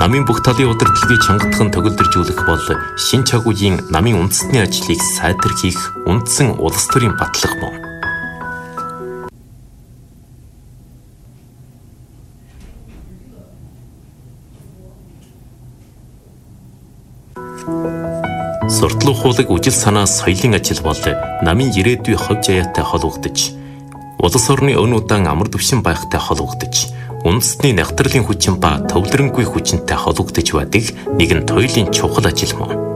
Намын бүх талын удирдлагыг чангатхан төгөлдржүүлэх бол шин чаг үеийн намын үндэсний ажлыг сайдэрхийх үндсэн улс төрийн батлага мөн. Суртлах хуулаг үжил санаа соёлын ажил бол намын ирээдүйн ховж аяатай холбогдож, улс орны өн удаан амар түвшин байхтай холбогдож, үндэсний нягтралын хүчин ба төвлөрөнгүй хүчинтэй холбогдож байдаг нэгэн туйлын чухал ажил мөн.